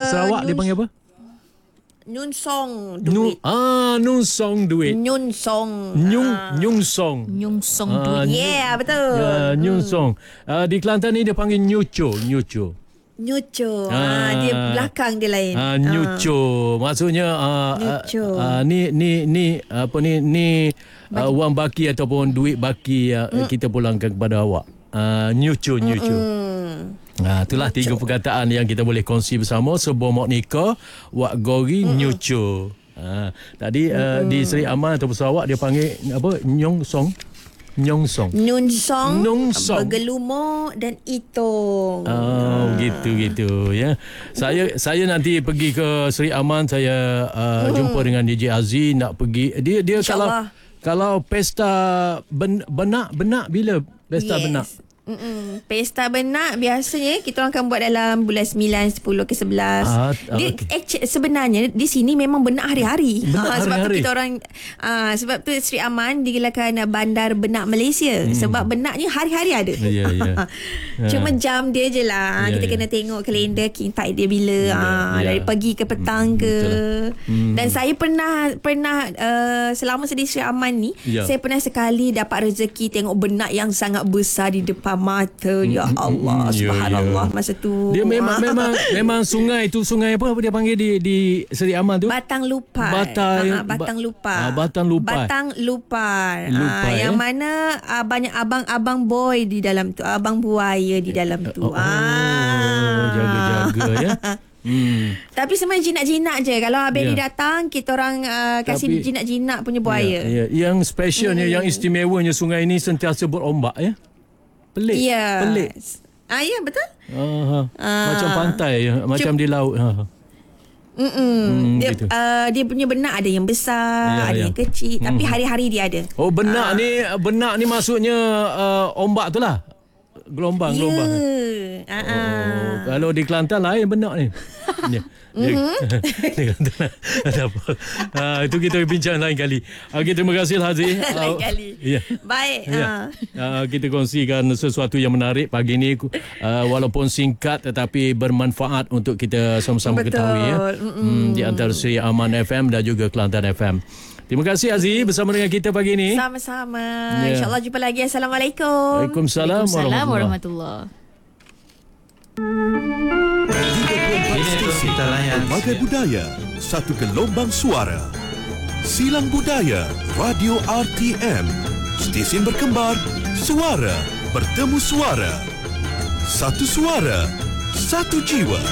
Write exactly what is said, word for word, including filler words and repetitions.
Sarawak dia panggil apa? Nyun song Nu, duit. ah, Nun Song duit. Nyun song. Nyung, Ah. Nyung Song. Nyung Song Ah, duit. Yeah, betul. Ya, Nyung Song. Uh, di Kelantan ni dia panggil Nyuco, Nyuco. Nyuco. Ah. Ah, dia belakang dia lain. Ah, Nyuco. Maksudnya uh, Nyuco. Uh, ni ni ni apa ni ni uh, wang baki ataupun duit baki uh, mm. kita pulangkan kepada awak. Uh, Nyuco, Nyuco. Hmm. Ha, itulah tiga perkataan yang kita boleh kongsi bersama. Sebuah mok nikah, wak gori, mm. Nyuco. Ha, tadi mm. uh, di Seri Aman ataupun Sarawak dia panggil apa? Nyong Song. Nyong Song. Nyun song. Nyung song. Bergelumur dan itong. Oh, gitu gitu ya. Saya saya nanti pergi ke Seri Aman, saya uh, mm. jumpa dengan D J Aziz nak pergi. Dia dia kalau kalau pesta ben, benak benak bila pesta yes. benak? Mm-mm. Pesta benak biasanya kita orang akan buat dalam bulan sembilan, sepuluh ke sebelas. Ah, dia, okay. actually, sebenarnya di sini memang benak hari-hari. Benak ha, sebab hari-hari. tu kita orang uh, sebab tu Seri Aman digelarkan Bandar Benak Malaysia. Hmm. Sebab benaknya hari-hari ada. Ya, ya. Cuma jam dia je lah. Ya, kita ya. kena tengok kalender king tide dia bila. Ya, ha, ya. Dari pagi ke petang ke. Hmm. Dan saya pernah pernah uh, selama saya di Seri Aman ni, Ya. saya pernah sekali dapat rezeki tengok benak yang sangat besar di depan mata. Ya Allah, Ya, subhanallah ya. masa tu. Dia memang memang memang sungai tu, sungai apa apa dia panggil di di Seri Aman tu? Batang Lupar. Batang ha, Batang Lupar. Ah, Batang Lupar. Batang Lupar. Lupar, ha, yang eh? mana ah, banyak abang-abang boy di dalam tu, abang buaya di dalam tu. Oh, oh, jaga-jaga ya. Hmm. Tapi sebenarnya jinak-jinak je. Kalau Abang Ya. ni datang, kita orang uh, kasih Tapi- jinak-jinak punya buaya. Ya, ya. Yang specialnya, hmm. yang istimewanya sungai ini sentiasa berombak ya. Pelik. Ya. Pelik. Ah, ya, betul. Ah, Ah. macam pantai, macam Cuma- di laut. Ha. Mm-mm. Hmm, dia, gitu. uh, dia punya benak ada yang besar, Ya, ada ya. yang kecil. Tapi Hmm. hari-hari dia ada. Oh, benak ni benak ni maksudnya uh, ombak tu lah. Gelombang, Ya. gelombang. Ah, ah. Oh, kalau di Kelantan lain benak ni. Ya. Di Kelantan ada apa? Ah, itu kita bincang lain kali. Okey, terima kasih Haziq. Lain kali. Ya. Baik. Ya. ah. Uh, kita kongsikan sesuatu yang menarik pagi ini, uh, walaupun singkat tetapi bermanfaat untuk kita sama-sama Betul. ketahui ya. Hmm, di antara Seri Aman F M dan juga Kelantan F M. Terima kasih Aziz bersama dengan kita pagi ini. Sama-sama. Ya. InsyaAllah jumpa lagi. Assalamualaikum. Waalaikumsalam Waalaikumsalam warahmatullahi. warahmatullahi. Ini untuk kita layan. Pelbagai budaya, satu gelombang suara. Silang Budaya, Radio R T M. Stesen berkembar, suara bertemu suara. Satu suara, satu jiwa.